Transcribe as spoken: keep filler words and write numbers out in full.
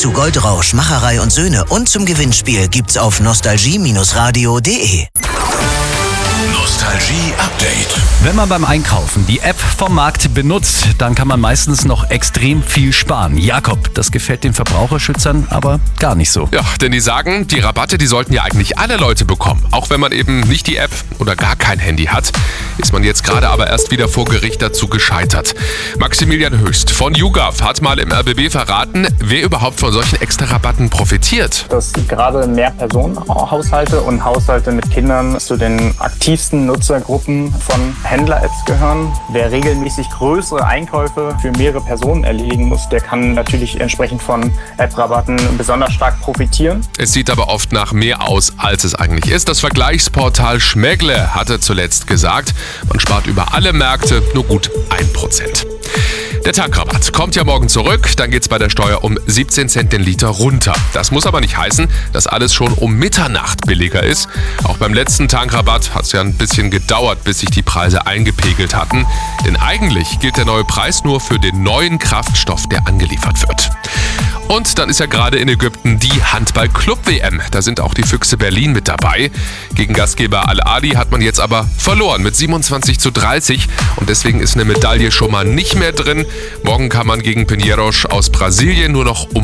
zu Goldrausch, Macherei und Söhne und zum Gewinnspiel gibt's auf nostalgie Bindestrich radio punkt de. Nostalgie Update. Wenn man beim Einkaufen die App vom Markt benutzt, dann kann man meistens noch extrem viel sparen. Jakob, das gefällt den Verbraucherschützern aber gar nicht so. Ja, denn die sagen, die Rabatte, die sollten ja eigentlich alle Leute bekommen. Auch wenn man eben nicht die App oder gar kein Handy hat, ist man jetzt gerade aber erst wieder vor Gericht dazu gescheitert. Maximilian Höchst von YouGov hat mal im R B B verraten, wer überhaupt von solchen Extra-Rabatten profitiert. Dass gerade Mehrpersonen-Haushalte und Haushalte mit Kindern zu den aktivsten Nutzergruppen von Händler-Apps gehören. Wer regelmäßig größere Einkäufe für mehrere Personen erledigen muss, der kann natürlich entsprechend von App-Rabatten besonders stark profitieren. Es sieht aber oft nach mehr aus, als es eigentlich ist. Das Vergleichsportal Schmägle hatte zuletzt gesagt, man spart über alle Märkte nur gut ein Prozent. Der Tankrabatt kommt ja morgen zurück, dann geht's bei der Steuer um siebzehn Cent den Liter runter. Das muss aber nicht heißen, dass alles schon um Mitternacht billiger ist. Auch beim letzten Tankrabatt hat es ja ein bisschen gedauert, bis sich die Preise eingepegelt hatten. Denn eigentlich gilt der neue Preis nur für den neuen Kraftstoff, der angeliefert wird. Und dann ist ja gerade in Ägypten die Handball-Club-W M. Da sind auch die Füchse Berlin mit dabei. Gegen Gastgeber Al-Ahly hat man jetzt aber verloren mit siebenundzwanzig zu dreißig. Und deswegen ist eine Medaille schon mal nicht mehr drin. Morgen kann man gegen Pinheiros aus Brasilien nur noch um